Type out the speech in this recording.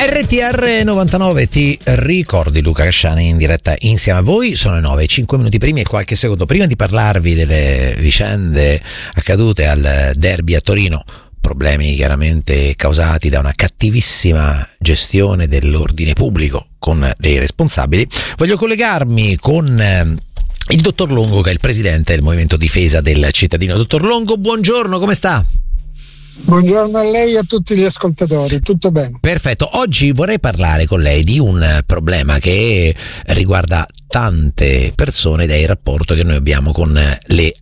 RTR 99, ti ricordi Luca Casciani in diretta insieme a voi? Sono le 9, 5 minuti primi e qualche secondo prima di parlarvi delle vicende accadute al derby a Torino. Problemi chiaramente causati da una cattivissima gestione dell'ordine pubblico con dei responsabili. Voglio collegarmi con il dottor Longo, che è il presidente del Movimento Difesa del Cittadino. Dottor Longo, buongiorno, come sta? Buongiorno a lei e a tutti gli ascoltatori, tutto bene? Perfetto, oggi vorrei parlare con lei di un problema che riguarda tante persone ed è il rapporto che noi abbiamo con le